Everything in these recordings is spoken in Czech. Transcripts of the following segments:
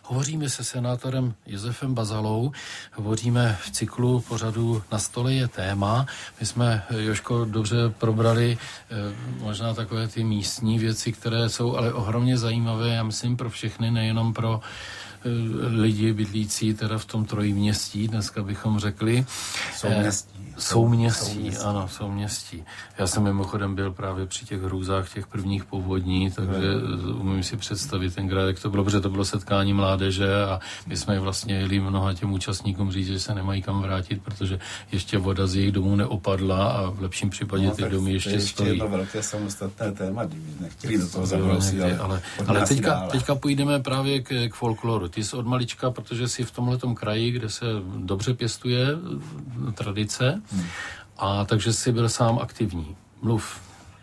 Hovoříme se senátorem Josefem Bazalou, hovoříme v cyklu pořadu Na stole je téma. My jsme, Jožko, dobře probrali možná takové ty místní věci, které jsou ale ohromně zajímavé, já myslím pro všechny, nejenom pro lidi bydlící teda v tom Trojměstí, dneska bychom řekli. Souměstí. Já jsem mimochodem byl právě při těch hrůzách těch prvních povodní, takže umím si představit ten grad, jak to bylo, protože to bylo setkání mládeže a my jsme vlastně jeli mnoha těm účastníkům říct, že se nemají kam vrátit, protože ještě voda z jejich domů neopadla a v lepším případě ty domy ještě stojí. To je velké samostatné téma, kdyby nechtěli do toho zabrousit, ale teďka půjdeme právě k folkloru. Ty jsi od malička, protože jsi v tomhletom kraji, kde se dobře pěstuje tradice, a takže jsi byl sám aktivní. Mluv.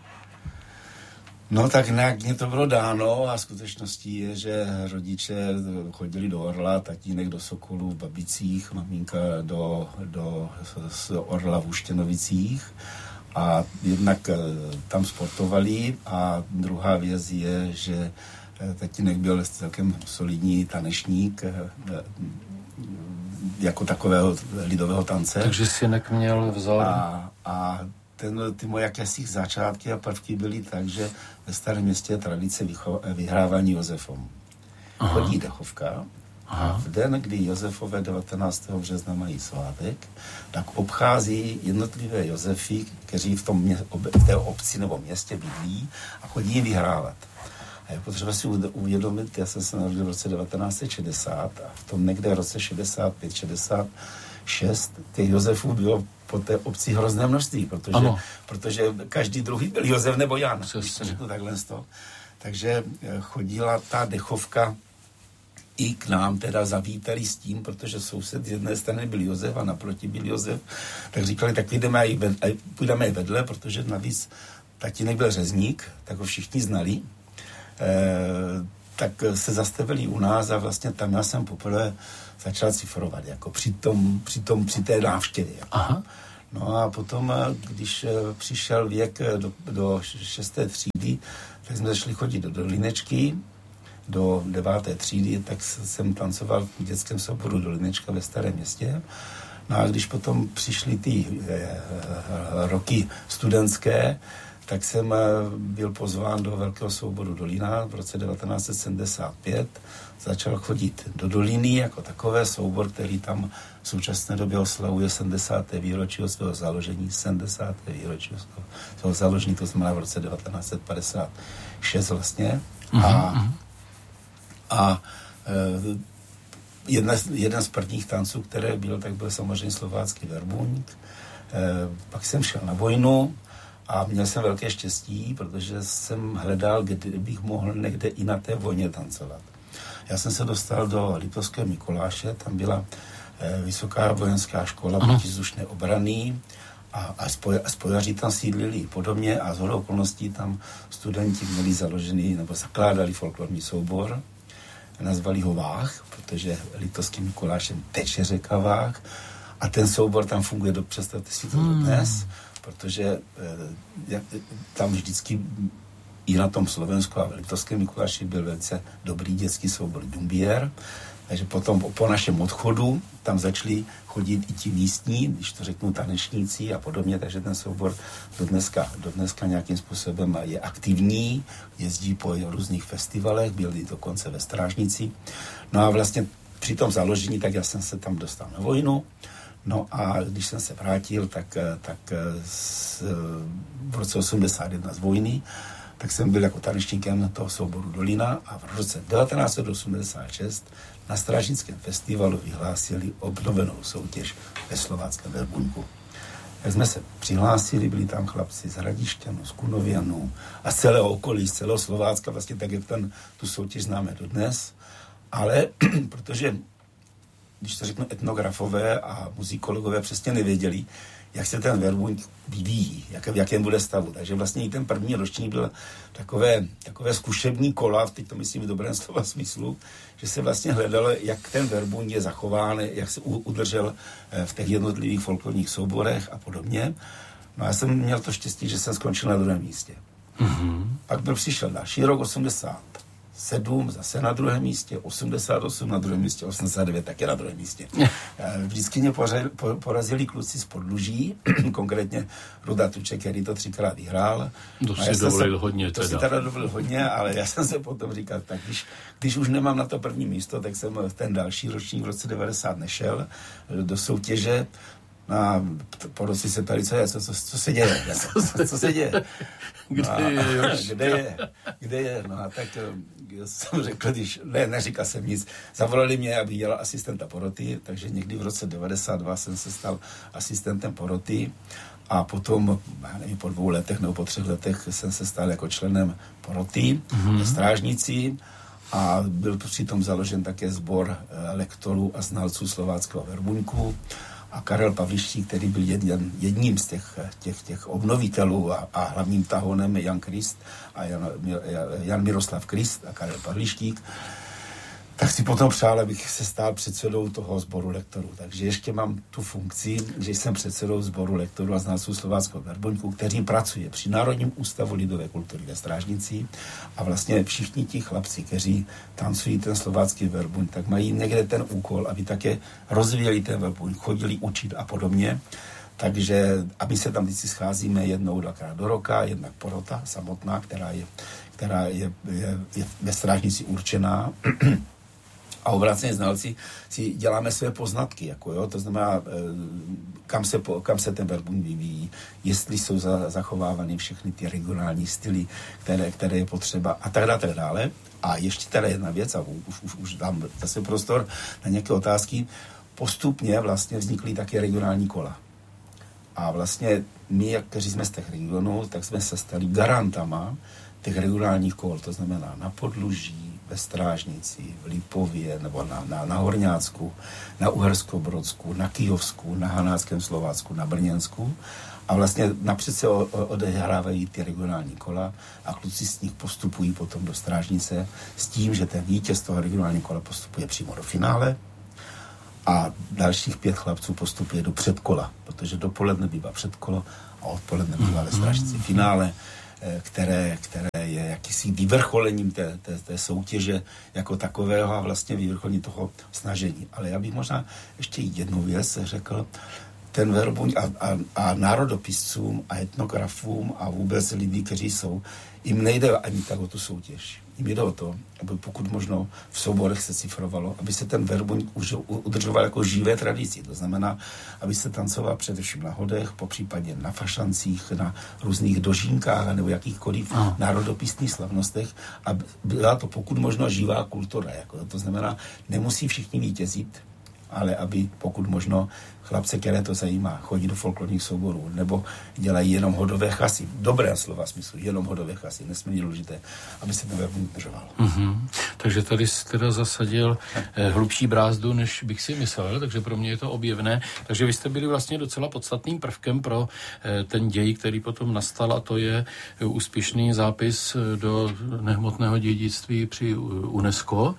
No tak nějak mě to bylo dáno a skutečností je, že rodiče chodili do Orla, tatínek do Sokolů v Babicích, maminka do Orla v Uštěnovicích a jednak tam sportovali a druhá věc je, že tatínek byl celkem solidní tanečník jako takového lidového tance. Takže synek měl vzor. A ty moje jakési začátky a prvky byly tak, že ve Starém Městě je tradice vyhrávání Josefom. Chodí dechovka a v den, kdy Josefové 19. března mají svátek, tak obchází jednotlivé Josefy, kteří v té obci nebo městě bydlí a chodí jim vyhrávat. A je potřeba si uvědomit, já jsem se narodil v roce 1960 a v tom někde v roce 65-66 těch Josefů bylo po té obci hrozné množství, protože každý druhý byl Josef nebo Jan, když to řeknu takhle z toho. Takže chodila ta dechovka i k nám teda zavítali s tím, protože soused z jedné strany byl Josef a naproti byl Josef, tak říkali, tak půjdeme i vedle, protože navíc tatínek byl řezník, tak ho všichni znali. Tak se zastavili u nás a vlastně tam já jsem poprvé začal cifrovat, jako při té návštěvě. Jako. No a potom, když přišel věk do 6. třídy, tak jsme začali chodit do Dolinečky, do 9. třídy, tak jsem tancoval v dětském souboru Dolinečka ve Starém Městě. No a když potom přišly ty roky studentské, tak jsem byl pozván do velkého souboru Dolina v roce 1975. Začal chodit do Doliny jako takové soubor, který tam v současné době oslavuje 70. výročí svého založení. 70. výročí svého založení, to znamená v roce 1956 vlastně. A jeden z prvních tanců, které byl, tak byl samozřejmě slovácký verbuňk. Pak jsem šel na vojnu, a měl jsem velké štěstí, protože jsem hledal, kde bych mohl někde i na té vojně tancovat. Já jsem se dostal do Liptovského Mikuláše, tam byla vysoká vojenská škola protizdušné obrany a spojaři tam sídlili podobně a shodou okolností tam studenti měli založený nebo zakládali folklorní soubor. Nazvali ho Vách, protože Liptovským Mikulášem teče řeka Vách a ten soubor tam funguje představte si to dnes, protože tam vždycky i na tom Slovensku a v Liptovském Mikuláši byl velice dobrý dětský soubor Dumbier, takže potom po našem odchodu tam začali chodit i ti místní, když to řeknu tanečníci a podobně, takže ten soubor do dneska nějakým způsobem je aktivní, jezdí po různých festivalech, byli dokonce ve Strážnici. No a vlastně při tom založení, tak já jsem se tam dostal na vojnu. No a když jsem se vrátil, tak v roce 81 z vojny, tak jsem byl jako tanečníkem toho souboru Dolina a v roce 1986 na Strážnickém festivalu vyhlásili obnovenou soutěž ve slováckém verbuňku. Jak jsme se přihlásili, byli tam chlapci z Hradišťanu, z Kunovianu a z celého okolí, z celého Slovácka, vlastně tak, jak tu soutěž známe dodnes, ale protože když to řeknu, etnografové a muzikologové přesně nevěděli, jak se ten verbuňk vyvíjí, v jakém bude stavu. Takže vlastně i ten první ročník byl takové zkušební kola, teď to myslím v dobrém slova smyslu, že se vlastně hledalo, jak ten verbuňk je zachován, jak se udržel v těch jednotlivých folklorních souborech a podobně. No a já jsem měl to štěstí, že jsem skončil na druhém místě. Pak byl přišel další rok 87 7 zase na druhém místě, 88 na druhém místě, 89 taky na druhém místě. Vždycky mě porazili kluci z Podluží, konkrétně Ruda Tuček, který to 3krát vyhrál. To si dovolil hodně teda. To si teda dovolil hodně, ale já jsem se potom říkal, tak když už nemám na to první místo, tak jsem ten další ročník v roce 90 nešel do soutěže. A poroci se ptali, co se děje? Co se děje? Kde je? No a tak jsem řekl, neříkal jsem nic. Zavolali mě, abych dělal asistenta poroty, takže někdy v roce 92 jsem se stal asistentem poroty a potom, já nevím, po 2 letech nebo po 3 letech jsem se stal jako členem poroty, strážnicí a byl přitom založen také sbor lektorů a znalců slováckého verbuňku. A Karel Pavlištík, který byl jedním z těch obnovitelů a hlavním tahonem Jan Krist a Jan Miroslav Krist a Karel Pavlištík, tak si potom přál, abych se stál předsedou toho sboru lektorů. Takže ještě mám tu funkci, že jsem předsedou sboru lektorů a znalců slováckého verbuňku, který pracuje při Národním ústavu lidové kultury ve Strážnici a vlastně všichni ti chlapci, kteří tancují ten slovácký verbuň, tak mají někde ten úkol, aby také rozvíjeli ten verbuň, chodili učit a podobně. Takže, a my se tam vždycky scházíme 1-2krát do roka, jednak porota samotná, která je ve Strážnici určená, a obráceně znalci si děláme své poznatky, jako jo, to znamená, kam se ten verbuň vyvíjí, jestli jsou zachovávány všechny ty regionální styly, které je potřeba a tak dále. A ještě teda jedna věc, a už dám zase prostor na nějaké otázky, postupně vlastně vznikly také regionální kola. A vlastně my, kteří jsme z těch regionů, tak jsme se stali garantama těch regionálních kol, to znamená na Podluží, ve Strážnici, v Lipově, nebo na Horňácku, na Uherskobrodsku, na Kyjovsku, na Hanáckém Slovácku, na Brněnsku. A vlastně napřed se odehrávají ty regionální kola a kluci z nich postupují potom do Strážnice s tím, že ten vítěz toho regionální kola postupuje přímo do finále a dalších 5 chlapců postupuje do předkola, protože dopoledne bývá předkolo a odpoledne bývá ve Strážnici finále, které je jakýsi vyvrcholením té soutěže jako takového a vlastně vyvrcholení toho snažení. Ale já bych možná ještě jednu věc řekl, ten verbuň a národopiscům a etnografům a vůbec lidí, kteří jsou, jim nejde ani tak o tu soutěž. Jim jde o to, aby pokud možno v souborech se cifrovalo, aby se ten verbuň udržoval jako živé tradici. To znamená, aby se tancoval především na hodech, popřípadě na fašancích, na různých dožínkách nebo jakýchkoliv národopisných slavnostech a byla to pokud možno živá kultura. Jako, to znamená, nemusí všichni vítězit, ale aby pokud možno chlapce, které to zajímá, chodí do folklorních souborů, nebo dělají jenom hodové chasy. Dobré slova smyslu, jenom hodové chasy, nesmírně důležité, aby se ten verbuň udržoval. Takže tady jsi teda zasadil hlubší brázdu, než bych si myslel, takže pro mě je to objevné. Takže vy jste byli vlastně docela podstatným prvkem pro ten děj, který potom nastal, a to je úspěšný zápis do nehmotného dědictví při UNESCO.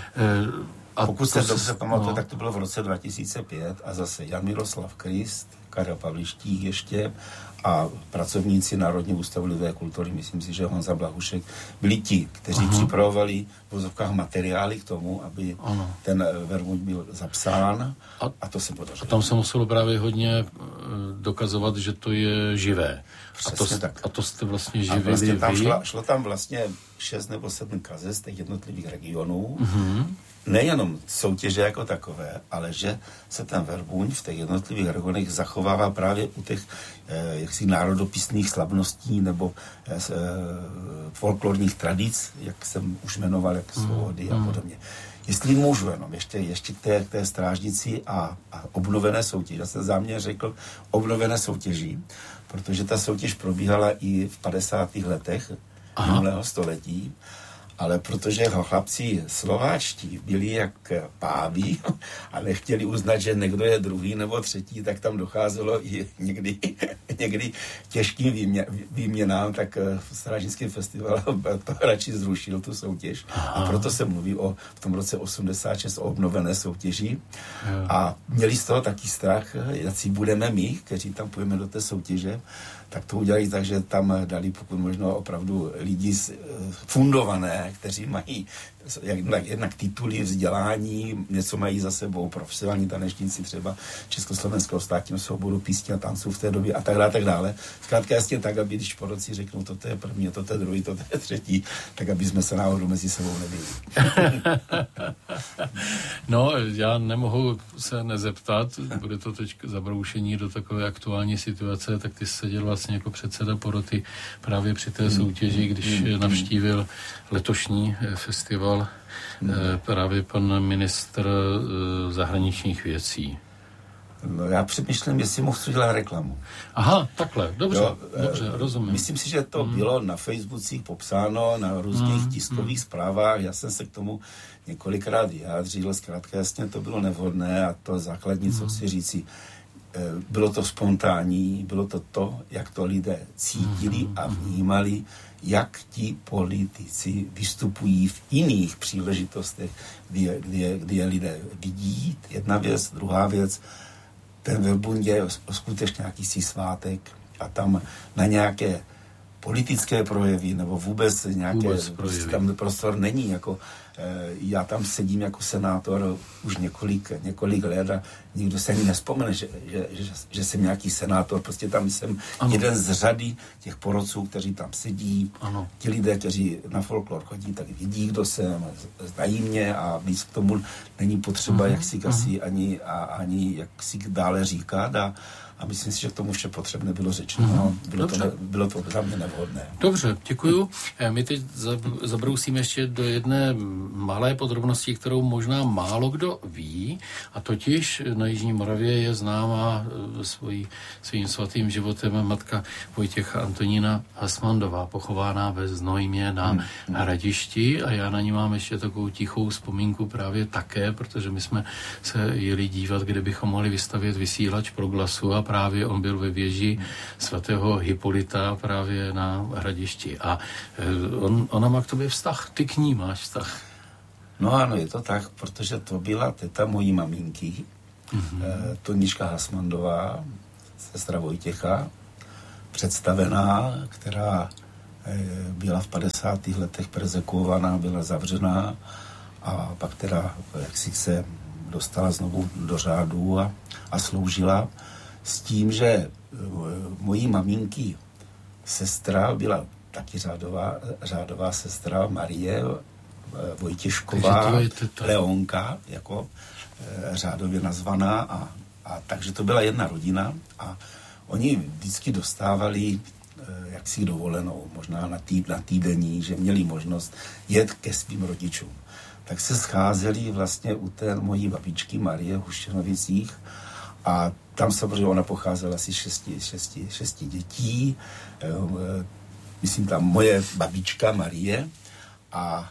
A pokud se dobře pamatuje, tak to bylo v roce 2005 a zase Jan Miroslav Krist, Karel Pavlištík ještě a pracovníci Národního ústavu lidové kultury, myslím si, že Honza Blahušek, byli ti, kteří připravovali v vozovkách materiály k tomu, aby ten verbuň byl zapsán a to se podařilo. A tam se muselo právě hodně dokazovat, že to je živé. A to jste vlastně živili vlastně tam šlo tam vlastně 6 nebo 7 kaze z těch jednotlivých regionů. Nejenom soutěže jako takové, ale že se ten verbuň v těch jednotlivých regionech zachovává právě u těch jaksi národopisných slavností nebo folklorních tradic, jak jsem už jmenoval, jak svobody a podobně. Jestli můžu jenom ještě k té Strážnici a obnovené soutěži. Já jsem záměrně řekl obnovené soutěži, protože ta soutěž probíhala i v 50. letech minulého století, ale protože chlapci slováčtí byli jak páví a nechtěli uznat, že někdo je druhý nebo třetí, tak tam docházelo i někdy těžkým výměnám, tak Strážnický festival to radši zrušil tu soutěž. A proto se mluví v tom roce 86 o obnovené soutěži. A měli z toho taky strach, jací budeme my, kteří tam půjdeme do té soutěže, tak to udělali tak, že tam dali pokud možno opravdu lidi fundované, kteří mají jednak tituly, vzdělání, něco mají za sebou, profesionální tanečníci třeba Československého státního souboru písně a tanců v té době a tak dále. Zkrátka jasně tak, aby když po roci řeknou, toto je první, toto je druhý, toto je třetí, tak aby jsme se náhodou mezi sebou nebyli. No, já nemohu se nezeptat, bude to teď zabroušení do takové aktuální situace, tak ty jsi seděl vlastně jako předseda poroty právě při té soutěži, když navštívil letošní festival právě pan ministr zahraničních věcí. No, já přemýšlím, jestli mu chci dělat reklamu. Aha, takhle, dobře, dobře, rozumím. Myslím si, že to bylo na Facebookích popsáno, na různých tiskových zprávách, já jsem se k tomu několikrát vyjádřil, zkrátka jasně to bylo nevhodné a to základní, co chci říci, bylo to spontánní, bylo to, jak to lidé cítili a vnímali, jak ti politici vystupují v jiných příležitostech, kdy je lidé vidí, jedna věc, druhá věc, ten Verbund je skutečně jakýsi svátek a tam na nějaké politické projevy nebo vůbec nějaké tam prostor není. Jako, já tam sedím jako senátor už několik let a nikdo se ani nespomene, že jsem nějaký senátor. Prostě tam jsem jeden z řady těch porodců, kteří tam sedí. Ano. Ti lidé, kteří na folklor chodí, tak vidí, kdo jsem, znají mě a víc k tomu není potřeba ani jak si dále říkat a myslím si, že k tomu vše potřebné bylo řečeno. Bylo to za mě nevhodné. Dobře, děkuju. My teď zabrousíme ještě do jedné malé podrobnosti, kterou možná málo kdo ví, a totiž na Jižní Moravě je známá svým svatým životem matka Vojtěcha Antonína Hasmandová, pochována ve Znojmě na Hradišti, a já na ní mám ještě takovou tichou vzpomínku právě také, protože my jsme se jeli dívat, kde bychom mohli vystavět vysílač Proglasu, a právě on byl ve věži svatého Hippolyta právě na Hradišti. A ona má k tobě vztah, ty k ní máš vztah. No ano, je to tak, protože to byla teta mojí maminky, Tonička Hasmandová, sestra Vojtěcha, představená, která byla v 50. letech perzekuovaná, byla zavřená a pak teda jaksi se dostala znovu do řádu a sloužila s tím, že mojí maminky sestra byla taky řádová sestra Marie Vojtěšková, Leonka, jako řádově nazvaná a takže to byla jedna rodina a oni vždycky dostávali jaksi dovolenou, možná na týdenní, že měli možnost jet ke svým rodičům. Tak se scházeli vlastně u té mojí babičky Marie v Huštěnovicích a tam samozřejmě ona pocházela asi šesti dětí, myslím tam moje babička Marie a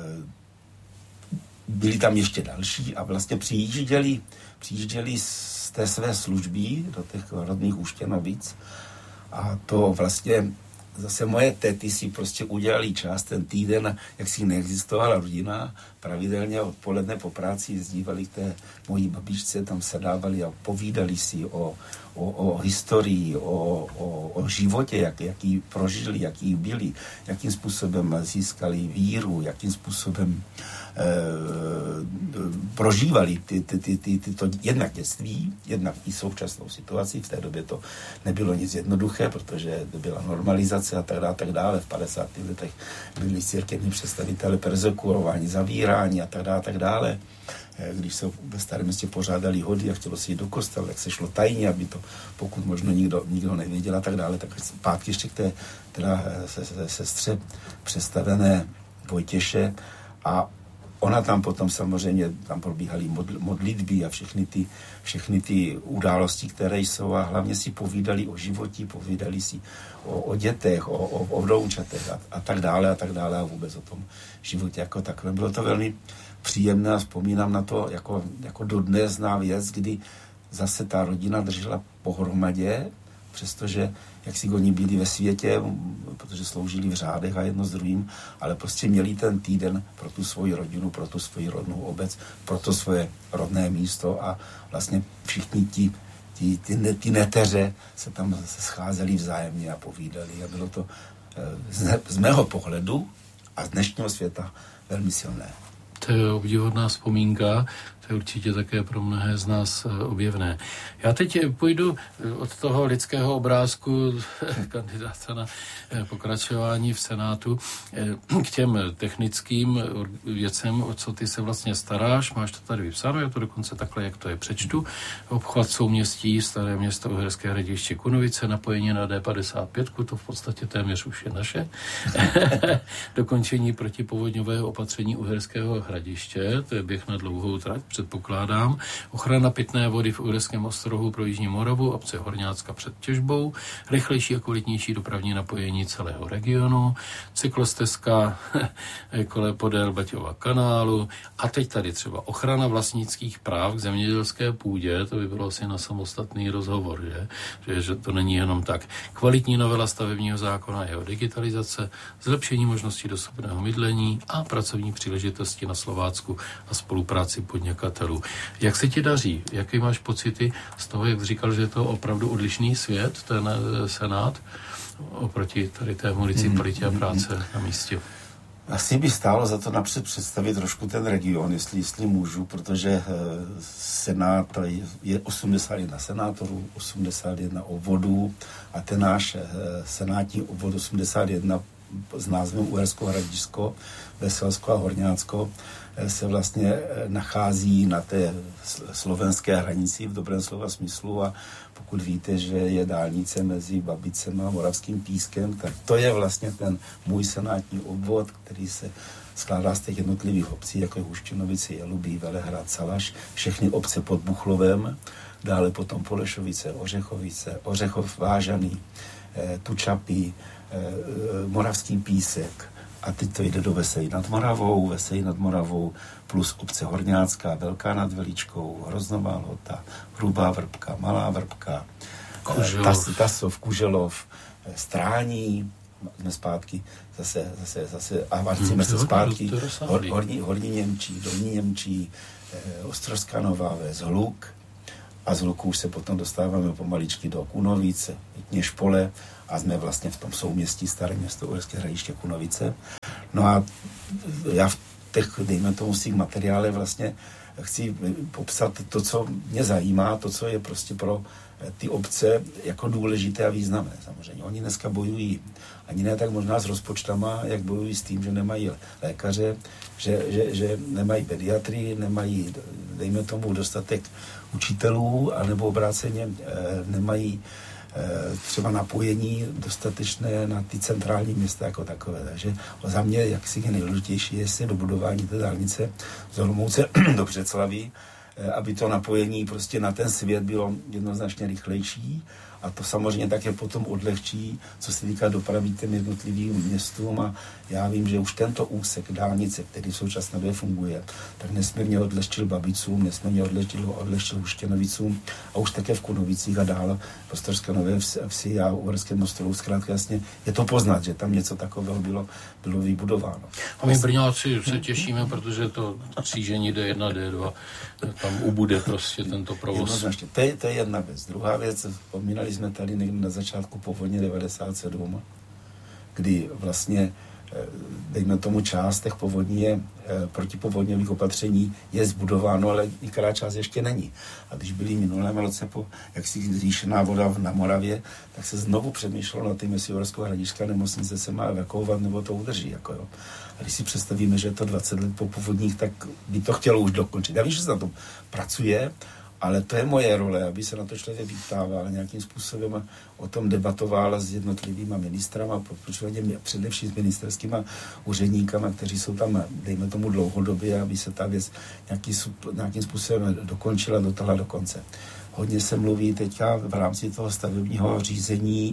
byli tam ještě další a vlastně přijížděli z té své služby do těch rodných Huštěnovic a to vlastně zase moje tety si prostě udělali čas ten týden, jak si neexistovala rodina, pravidelně odpoledne po práci jezdívali k té mojí babičce, tam sedávali a povídali si o historii, o životě, jaký prožili, jaký byli, jakým způsobem získali víru, jakým způsobem prožívali to jednak dětství, jednak i současnou situaci. V té době to nebylo nic jednoduché, protože byla normalizace a tak dále. V 50. letech byli církevní představitelé perzekuováni, zavírání a tak dále. Když se ve Starém Městě pořádali hody a chtělo se jít do kostela, tak se šlo tajně, aby to pokud možno nikdo nevěděl a tak dále. Tak pak ještě k té sestře představené Vojtěše a ona tam potom samozřejmě, tam probíhaly modlitby a všechny ty události, které jsou a hlavně si povídali o životě, povídali si o dětech, o vnoučatech a tak dále a vůbec o tom životě jako takovém. Bylo to velmi příjemné a vzpomínám na to jako dodnes zná věc, kdy zase ta rodina držela pohromadě, přestože jak si oni byli ve světě, protože sloužili v řádech a jedno s druhým, ale prostě měli ten týden pro tu svoji rodinu, pro tu svoji rodnou obec, pro to svoje rodné místo a vlastně všichni ti ty neteře se tam scházely vzájemně a povídali. A bylo to z mého pohledu a z dnešního světa velmi silné. To je obdivodná vzpomínka, to je určitě také pro mnohé z nás objevné. Já teď půjdu od toho lidského obrázku kandidáta na pokračování v Senátu k těm technickým věcem, o co ty se vlastně staráš. Máš to tady vypsáno, je to dokonce takhle, jak to je přečtu. Obchvat souměstí Staré Město Uherské Hradiště Kunovice, napojení na D55, to v podstatě téměř už je naše. Dokončení protipovodňového opatření Uherského Hradiště, to je běh na dlouhou trať, předpokládám. Ochrana pitné vody v Uherském Ostrohu pro Jižní Moravu, obce Horňácka před těžbou, rychlejší a kvalitnější dopravní napojení celého regionu, cyklostezka podél Baťova kanálu a teď tady třeba ochrana vlastnických práv k zemědělské půdě, to by bylo asi na samostatný rozhovor, že to není jenom tak. Kvalitní novela stavebního zákona, jeho digitalizace, zlepšení možností dostupného bydlení a pracovní příležitosti na Slovácku a spolupráci podnikatelů. Jak se ti daří? Jaké máš pocity z toho, jak říkal, že je to opravdu odlišný svět, ten Senát, oproti tady té municipalitě a práce na místě? Asi by stálo za to napřed představit trošku ten region, jestli můžu, protože Senát je 81 senátorů, 81 obvodů a ten náš senátní obvod 81 s názvem Uhersko-Hradišťsko, Veselsko a Horňácko se vlastně nachází na té slovenské hranici v dobrém slova smyslu a pokud víte, že je dálnice mezi Babicem a Moravským Pískem, tak to je vlastně ten můj senátní obvod, který se skládá z těch jednotlivých obcí, jako je Huštěnovice, Jelubí, Velehrad, Salaš, všechny obce pod Buchlovem, dále potom Polešovice, Ořechovice, Ořechov, Vážaný, Tučapí, Moravský Písek a teď to jde do Veselí nad Moravou plus obce Horňácká, Velká nad Veličkou, Hroznová Lhota, Hrubá Vrbka, Malá Vrbka, Tasov, Kuželov, Strání, jsme zpátky zase a vracíme se zpátky, Horní Němčí, Dolní Němčí, Ostrovská Nová Ves, Hluk a z Hluku už se potom dostáváme pomaličky do Kunovice, Špole a jsme vlastně v tom souměstí Staré Město Uherské Hradiště Kunovice. No a já v těch, dejme tomu, svých materiálech vlastně chci popsat to, co mě zajímá, to, co je prostě pro ty obce jako důležité a významné. Samozřejmě oni dneska bojují ani ne tak možná s rozpočtama, jak bojují s tím, že nemají lékaře, že nemají pediatry, nemají, dejme tomu, dostatek učitelů, anebo obráceně nemají třeba napojení dostatečné na ty centrální města jako takové. Takže za mě, jak si je nejdůležitější, je dobudování té dálnice z Olomouce do Břeclavi, aby to napojení prostě na ten svět bylo jednoznačně rychlejší a to samozřejmě také potom odlehčí, co se týká dopravy těm jednotlivým městům a já vím, že už tento úsek dálnice, který v současné době funguje, tak nesmírně odlehčil Babicům, nesmírně odlehčil Huštěnovicům a už také v Kunovicích a dál v Ostrožské Nové Vsi a Uherském Ostrohu. Zkrátka jasně je to poznat, že tam něco takového bylo vybudováno. A my Brňáci se těšíme, protože to křížení D1, D2 tam ubude prostě tento provoz. Jednoznačně. To je jedna věc. Druhá věc, vzpomínali jsme tady někdy na začátku povodně 97, kdy vlastně, dejme tomu, část těch povodní je, protipovodňových opatření je zbudováno, ale některá část ještě není. A když byly minulém roce jaksi zvýšená voda na Moravě, tak se znovu přemýšlelo na tím, jestli Uherská Hradišťská nemocnice se má evakuovat nebo to udrží. Jako jo. A když si představíme, že je to 20 let po povodních, tak by to chtělo už dokončit. Já vím, že se na tom pracuje, ale to je moje role, aby se na to člověk vyptával, nějakým způsobem o tom debatoval s jednotlivými ministrama, především s ministerskými úředníkama, kteří jsou tam, dejme tomu, dlouhodobě, aby se ta věc nějakým způsobem dokončila, dotáhla do konce. Hodně se mluví teďka v rámci toho stavebního řízení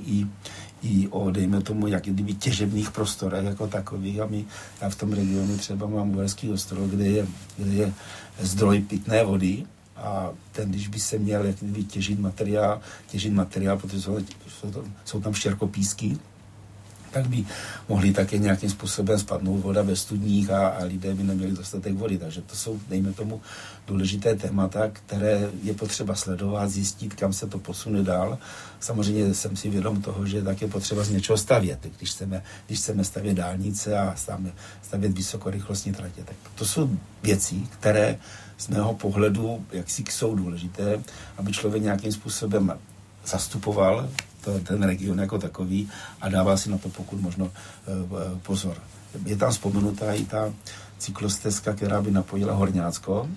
i o, dejme tomu, jak kdyby těžebných prostorech jako takových. A já v tom regionu třeba mám Uherský Ostrov, kde je zdroj pitné vody, a ten, když by se měl jak kdyby těžit materiál, protože jsou tam štěrkopísky, tak by mohli také nějakým způsobem spadnout voda ve studních a lidé by neměli dostatek vody. Takže to jsou, dejme tomu, důležité témata, které je potřeba sledovat, zjistit, kam se to posune dál. Samozřejmě jsem si vědom toho, že tak je potřeba z něčeho stavět. Když chceme stavět dálnice a stavět vysokorychlostní tratě. Tak to jsou věci, které z mého pohledu jaksi jsou důležité, aby člověk nějakým způsobem zastupoval ten region jako takový a dává si na to pokud možno pozor. Je tam vzpomenutá i ta cyklostezka, která by napojila Horňácko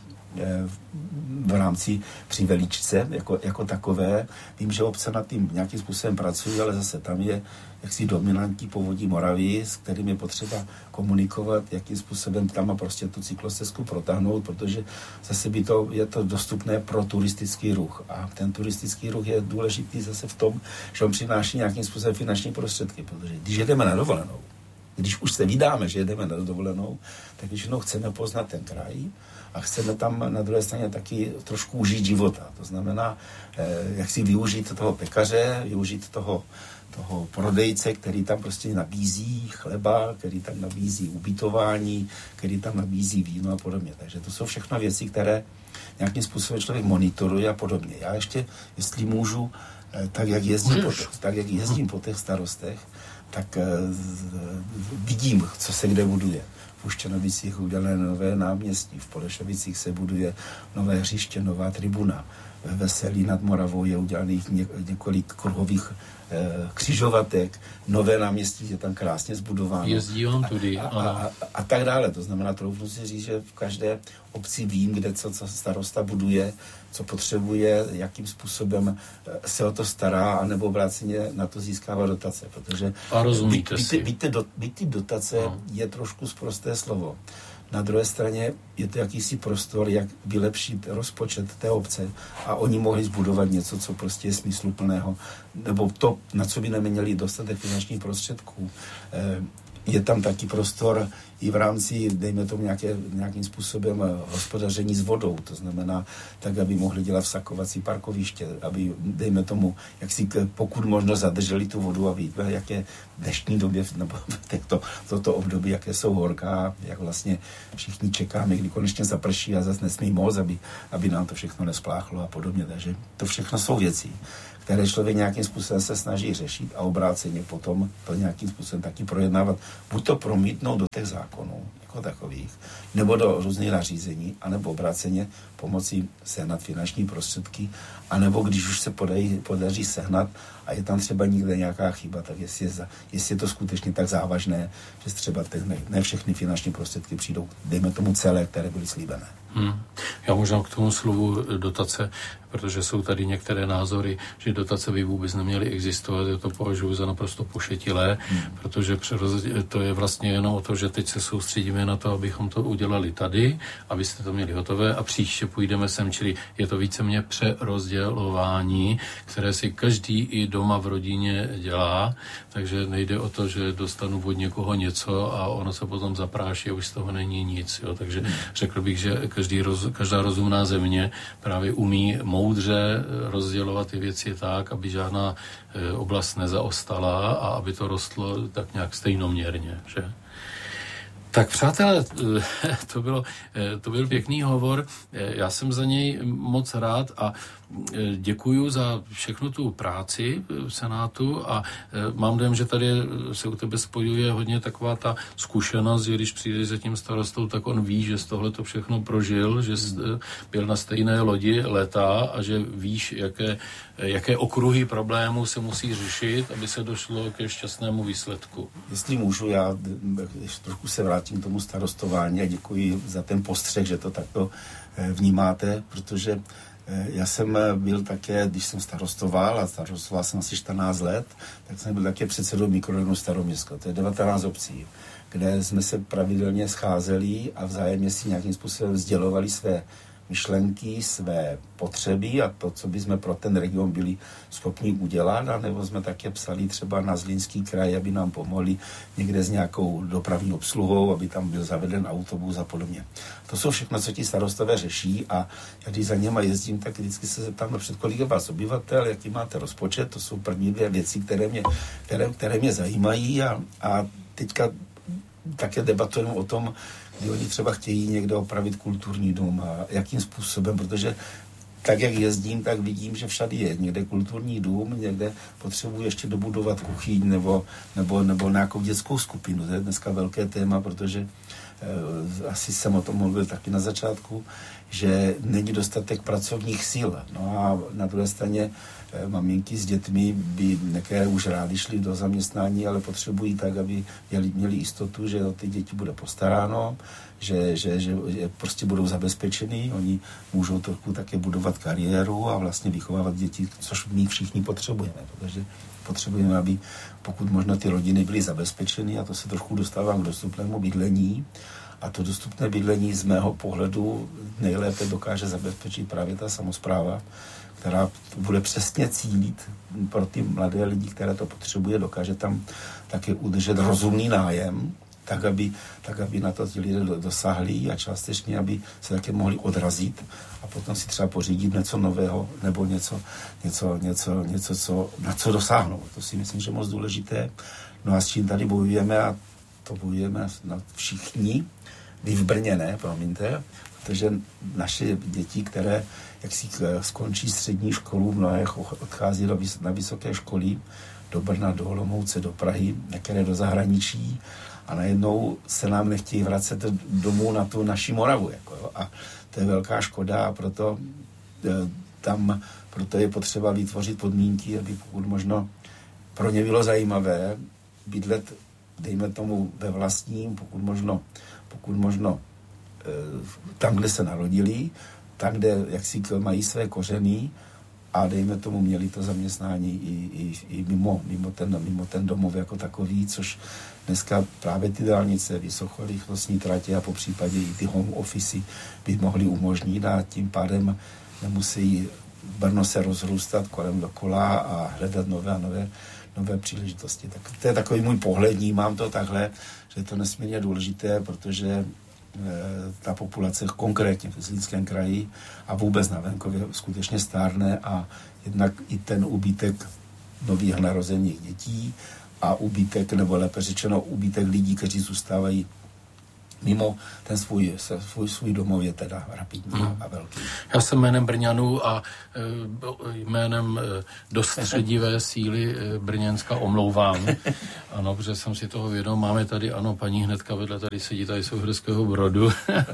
v rámci Příveličce jako takové. Vím, že obce nad tím nějakým způsobem pracují, ale zase tam je jaksi dominantní povodí Moravy, s kterým je potřeba komunikovat, jakým způsobem tam a prostě tu cyklostezku protáhnout, protože zase je to dostupné pro turistický ruch. A ten turistický ruch je důležitý zase v tom, že on přináší nějakým způsobem finanční prostředky, protože když jedeme na dovolenou, když už se vydáme, že jedeme na dovolenou, tak když chceme poznat ten kraj a chceme tam na druhé straně taky trošku užít života. To znamená, jak si využít toho pekaře, využít toho prodejce, který tam prostě nabízí chleba, který tam nabízí ubytování, který tam nabízí víno a podobně. Takže to jsou všechno věci, které nějakým způsobem člověk monitoruje a podobně. Já ještě, jestli můžu, tak jak jezdím po těch starostech, tak vidím, co se kde buduje. V Pušťanovicích udělané nové náměstí, v Polešovicích se buduje nové hřiště, nová tribuna. Ve Veselí nad Moravou je udělaných několik kruhových křižovatek, nové náměstí je tam krásně zbudováno. Jezdí on tudy. A tak dále. To znamená, troufnu si říct, že v každé obci vím, kde co starosta buduje, co potřebuje, jakým způsobem se o to stará, anebo obráceně na to získává dotace. Protože a rozumíte si. Být ty dotace je trošku sprosté slovo. Na druhé straně je to jakýsi prostor, jak vylepšit rozpočet té obce a oni mohli zbudovat něco, co prostě je smysluplného, nebo to, na co by neměli dostatek finančních prostředků. Je tam taky prostor i v rámci, dejme tomu, nějakým způsobem hospodaření s vodou. To znamená tak, aby mohli dělat vsakovací parkoviště, aby, dejme tomu, jak si pokud možno zadrželi tu vodu a ví, jaké v dnešní době, nebo toto období, jaké jsou horká, jak vlastně všichni čekáme, kdy konečně zaprší a zase nesmí moc, aby nám to všechno nespláchlo a podobně. Takže to všechno jsou věci, které člověk nějakým způsobem se snaží řešit a obráceně potom to nějakým způsobem taky projednávat. Buď to promítnout do těch zákonů jako takových, nebo do různých nařízení, anebo obráceně pomocí sehnat finanční prostředky, anebo když už se podaří sehnat a je tam třeba někde nějaká chyba, tak jestli je to skutečně tak závažné, že třeba ne všechny finanční prostředky přijdou, dejme tomu celé, které byly slíbené. Já možná k tomu slovu dotace, protože jsou tady některé názory, že dotace by vůbec neměly existovat. Já to považuji za naprosto pošetilé, protože to je vlastně jenom o to, že teď se soustředíme na to, abychom to udělali tady, abyste to měli hotové a příště půjdeme sem, čili je to víceméně přerozdělování, které si každý i doma v rodině dělá, takže nejde o to, že dostanu od někoho něco a ono se potom zapráší a už z toho není nic. Jo. Takže řekl bych, že každá rozumná země právě umí moudře rozdělovat ty věci tak, aby žádná oblast nezaostala a aby to rostlo tak nějak stejnoměrně, že? Tak přátelé, to byl pěkný hovor, já jsem za něj moc rád a děkuju za všechnu tu práci v Senátu a mám dojem, že tady se u tebe spojuje hodně taková ta zkušenost, že když přijdeš za tím starostou, tak on ví, že z tohle to všechno prožil, že byl na stejné lodi léta a že víš, jaké okruhy problémů se musí řešit, aby se došlo ke šťastnému výsledku. Jestli můžu, já trošku se vrátím k tomu starostování a děkuji za ten postřeh, že to takto vnímáte, protože já jsem byl také, když jsem starostoval jsem asi 14 let, tak jsem byl také předsedou mikrorajonu Staroměstsko. To je 19 obcí, kde jsme se pravidelně scházeli a vzájemně si nějakým způsobem sdělovali své myšlenky, své potřeby a to, co bychom pro ten region byli schopni udělat, anebo jsme také psali třeba na Zlínský kraj, aby nám pomohli někde s nějakou dopravní obsluhou, aby tam byl zaveden autobus a podobně. To jsou všechno, co ti starostové řeší a já když za něma jezdím, tak vždycky se zeptám napřed, kolik je vás obyvatel, jaký máte rozpočet, to jsou první dvě věci, které mě zajímají a teďka také debatujeme o tom, kdy oni třeba chtějí někde opravit kulturní dům a jakým způsobem, protože tak, jak jezdím, tak vidím, že všady je někde kulturní dům, někde potřebuji ještě dobudovat kuchyň nebo nějakou dětskou skupinu. To je dneska velké téma, protože asi jsem o tom mluvil taky na začátku, že není dostatek pracovních sil. No a na druhé straně maminky s dětmi by některé už rádi šly do zaměstnání, ale potřebují tak, aby měli jistotu, že o ty děti bude postaráno, že prostě budou zabezpečení. Oni můžou trochu také budovat kariéru a vlastně vychovávat děti, což my všichni potřebujeme, protože potřebujeme, aby pokud možno ty rodiny byly zabezpečeny a to se trochu dostávám k dostupnému bydlení. A to dostupné bydlení z mého pohledu nejlépe dokáže zabezpečit právě ta samospráva, která bude přesně cílit pro ty mladé lidi, které to potřebuje, dokáže tam také udržet rozumný nájem, tak aby na to ti lidé dosáhli a částečně, aby se také mohli odrazit a potom si třeba pořídit něco nového nebo něco na co dosáhnou. To si myslím, že je moc důležité. No a s čím tady bojujeme, a to bojujeme všichni, vy v Brně ne, promiňte, protože naše děti, které jak si skončí střední školu, mnohé odchází na vysoké školy, do Brna, do Olomouce, do Prahy, některé do zahraničí a najednou se nám nechtějí vracet domů na tu naši Moravu. A to je velká škoda a proto je potřeba vytvořit podmínky, aby pokud možno pro ně bylo zajímavé bydlet, dejme tomu ve vlastním, pokud možno tam, kde se narodili, tam, kde jaksi mají své kořeny a dejme tomu měli to zaměstnání i mimo ten domov jako takový, což dneska právě ty dálnice, vysokorychlostní tratě a popřípadě i ty home office by mohly umožnit a tím pádem nemusí Brno se rozrůstat kolem dokola a hledat nové příležitosti. Tak to je takový můj pohled, mám to takhle, že je to nesmírně důležité, protože ta populace konkrétně v Zlínském kraji a vůbec na venkově skutečně stárne a jednak i ten úbytek nových narozených dětí a úbytek, nebo lépe řečeno úbytek lidí, kteří zůstávají mimo ten svůj domov je teda rapidní a velký. Já jsem jménem Brňanů a jménem dost středivé síly Brněnska omlouvám. Ano, protože jsem si toho vědom. Máme tady, ano, paní hnedka vedle tady sedí, tady jsou Uherského Brodu.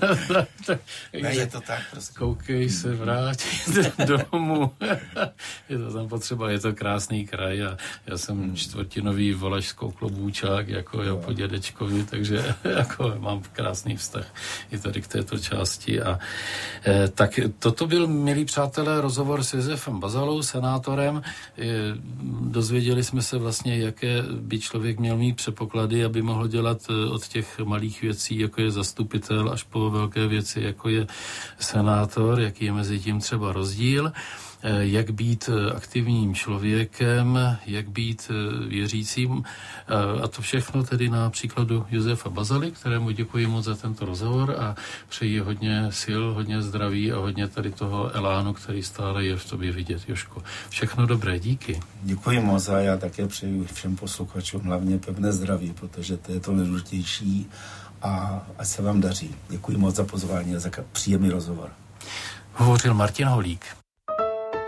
Ne, je to tak, prostě. Koukej se vrátit domů. Je to tam potřeba, je to krásný kraj a já jsem čtvrtinový Valašsko-Klobůčák, jako po dědečkovi, takže jako mám krásný vztah i tady k této části. A tak toto byl, milí přátelé, rozhovor s Josefem Bazalou, senátorem. Dozvěděli jsme se vlastně, jaké by člověk měl mít předpoklady, aby mohl dělat od těch malých věcí, jako je zastupitel, až po velké věci, jako je senátor, jaký je mezi tím třeba rozdíl, jak být aktivním člověkem, jak být věřícím a to všechno tedy na příkladu Josefa Bazaly, kterému děkuji moc za tento rozhovor a přeji hodně sil, hodně zdraví a hodně tady toho elánu, který stále je v tobě vidět, Jožko. Všechno dobré, díky. Děkuji moc a já také přeji všem posluchačům hlavně pevné zdraví, protože to je to nejdůležitější a ať se vám daří. Děkuji moc za pozvání a za příjemný rozhovor. Hovořil Martin Holík.